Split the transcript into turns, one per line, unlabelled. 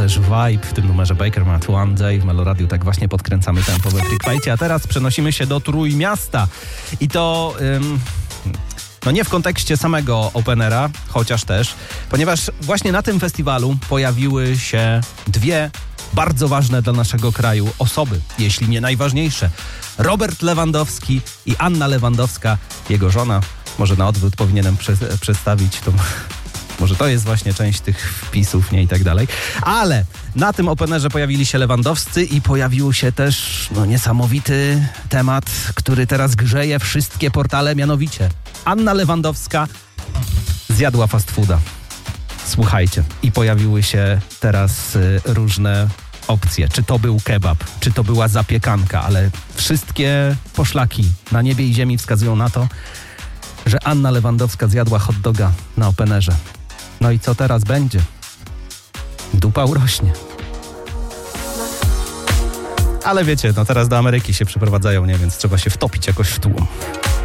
ależ vibe w tym numerze Baker Mat One Day w Meloradiu. Tak właśnie podkręcamy tempo we Freakwajcie. A teraz przenosimy się do Trójmiasta. I to... No nie w kontekście samego openera, chociaż też, ponieważ właśnie na tym festiwalu pojawiły się dwie bardzo ważne dla naszego kraju osoby, jeśli nie najważniejsze. Robert Lewandowski i Anna Lewandowska, jego żona. Może na odwrót powinienem przedstawić to. Może to jest właśnie część tych wpisów, nie i tak dalej. Ale na tym openerze pojawili się Lewandowscy i pojawił się też niesamowity temat, który teraz grzeje wszystkie portale, mianowicie Anna Lewandowska zjadła fast fooda. Słuchajcie, i pojawiły się teraz różne opcje. Czy to był kebab, czy to była zapiekanka, ale wszystkie poszlaki na niebie i ziemi wskazują na to, że Anna Lewandowska zjadła hot doga na openerze. No i co teraz będzie? Dupa urośnie. Ale wiecie, no teraz do Ameryki się przeprowadzają, nie? Więc trzeba się wtopić jakoś w tłum.